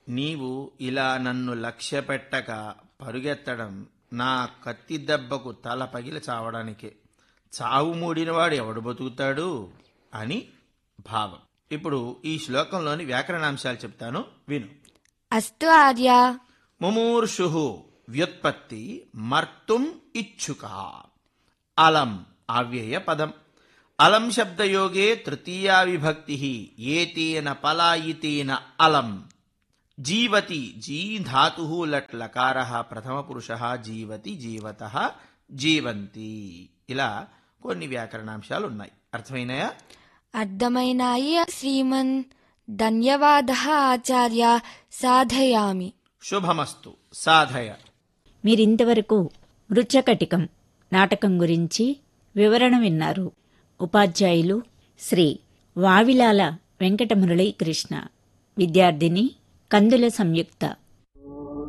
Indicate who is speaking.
Speaker 1: నీవు ఇలా నన్ను లక్ష్యపెట్టక పరుగెత్తడం నా కత్తి దెబ్బకు తల పగిలి చావడానికే. చావు మూడినవాడు ఎవడు బతుకుతాడు అని భావం. ఇప్పుడు ఈ శ్లోకంలోని వ్యాకరణాంశాలు చెప్తాను, విను.
Speaker 2: అస్తు ఆర్య.
Speaker 1: ముమూర్షు వ్యుత్పత్తి మర్తుం ఇచ్ఛుక. అలం అవ్యయ పదం. అలం శబ్దయోగే తృతీయా విభక్తి. ఏతేన పలాయితేన అలం. జీవతి జీ ధాతు లట్ లకార ప్రథమ పురుష జీవతి జీవతః జీవంతి. ఇలా కొన్ని వ్యాకరణాంశాలు ఉన్నాయి. అర్థమైనాయా?
Speaker 2: అర్థమైనాయి శ్రీమన్. ధన్యవాదః ఆచార్య. సాధయామి.
Speaker 1: శుభమస్తు. సాధయ.
Speaker 3: మీరింతవరకు మృచ్ఛకటికం నాటకం గురించి వివరణ విన్నారు. ఉపాధ్యాయులు శ్రీ వావిలాల వెంకట మురళీకృష్ణ. విద్యార్థిని కందుల సంయుక్త.